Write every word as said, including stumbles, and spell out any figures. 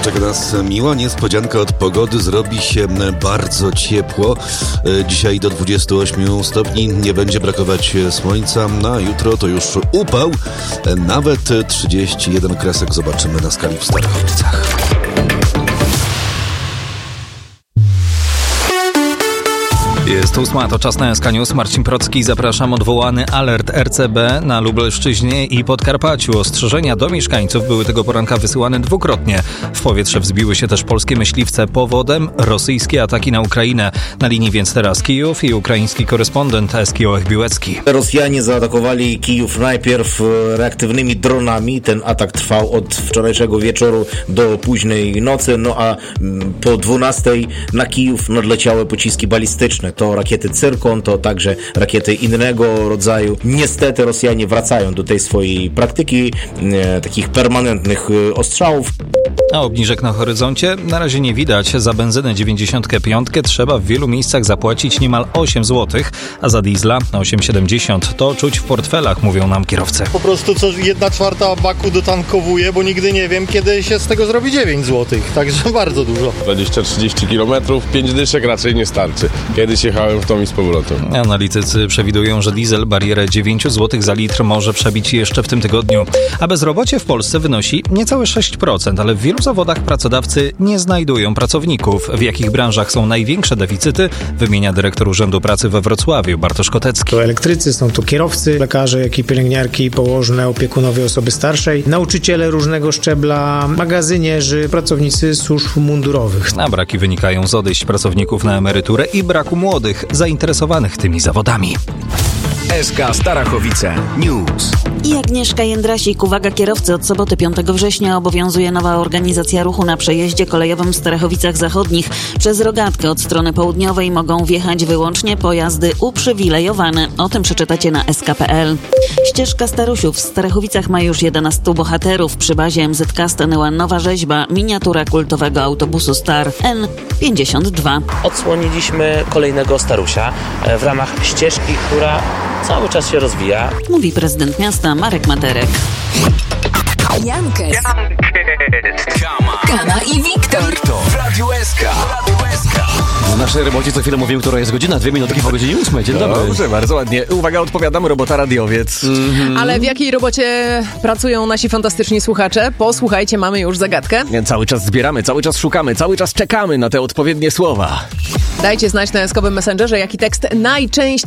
czeka nas miła niespodzianka od pogody. Zrobi się bardzo ciepło. Dzisiaj do dwudziestu ośmiu stopni. Nie będzie brakować słońca. Na jutro to już upał. Nawet trzydzieści jeden kresek zobaczymy na skali w Starachowicach. Jest ósma, to czas na S K News. Marcin Procki, zapraszam. Odwołany alert R C B na Lubelszczyźnie i Podkarpaciu. Ostrzeżenia do mieszkańców były tego poranka wysyłane dwukrotnie. W powietrze wzbiły się też polskie myśliwce powodem rosyjskie ataki na Ukrainę. Na linii więc teraz Kijów i ukraiński korespondent Eski Ołech-Biłecki. Rosjanie zaatakowali Kijów najpierw reaktywnymi dronami. Ten atak trwał od wczorajszego wieczoru do późnej nocy, no a po dwunastej na Kijów nadleciały pociski balistyczne. To rakiety Cyrkon, to także rakiety innego rodzaju. Niestety Rosjanie wracają do tej swojej praktyki e, takich permanentnych e, ostrzałów. A obniżek na horyzoncie na razie nie widać. Za benzynę dziewięćdziesiąt pięć trzeba w wielu miejscach zapłacić niemal osiem złotych, a za diesla osiem siedemdziesiąt. To czuć w portfelach, mówią nam kierowcy. Po prostu co jedna czwarta baku dotankowuję, bo nigdy nie wiem, kiedy się z tego zrobi dziewięć złotych. Także bardzo dużo. dwadzieścia trzydzieści kilometrów, pięć dyszek raczej nie starczy. Kiedyś jechałem w tą i z powrotem. Analitycy przewidują, że diesel barierę dziewięć złotych za litr może przebić jeszcze w tym tygodniu. A bezrobocie w Polsce wynosi niecałe sześć procent, ale w wielu zawodach pracodawcy nie znajdują pracowników. W jakich branżach są największe deficyty, wymienia dyrektor Urzędu Pracy we Wrocławiu Bartosz Kotecki. To elektrycy, są to kierowcy, lekarze, jak i pielęgniarki, położne, opiekunowie osoby starszej, nauczyciele różnego szczebla, magazynierzy, pracownicy służb mundurowych. A braki wynikają z odejść pracowników na emeryturę i braku młodych zainteresowanych tymi zawodami. S K Starachowice News. I Agnieszka Jędrasik. Uwaga kierowcy, od soboty piątego września obowiązuje nowa organizacja ruchu na przejeździe kolejowym w Starachowicach Zachodnich. Przez Rogatkę od strony południowej mogą wjechać wyłącznie pojazdy uprzywilejowane. O tym przeczytacie na s k kropka p l. Ścieżka Starusiów w Starachowicach ma już jedenastu bohaterów. Przy bazie M Z K stanęła nowa rzeźba, miniatura kultowego autobusu Star N pięćdziesiąt dwa. Odsłoniliśmy kolejnego Starusia w ramach ścieżki, która cały czas się rozwija. Mówi prezydent miasta Marek Materek. Jankes, Kama i Wiktor w Radiu S K. W naszej robocie co chwilę mówię, która jest godzina, dwie minutki po godzinie ósmej. Dzień dobry. Dobrze, bardzo ładnie. Uwaga, odpowiadam, robota radiowiec. Mm-hmm. Ale w jakiej robocie pracują nasi fantastyczni słuchacze? Posłuchajcie, mamy już zagadkę. Cały czas zbieramy, cały czas szukamy, cały czas czekamy na te odpowiednie słowa. Dajcie znać na eskowym Messengerze, jaki tekst najczęściej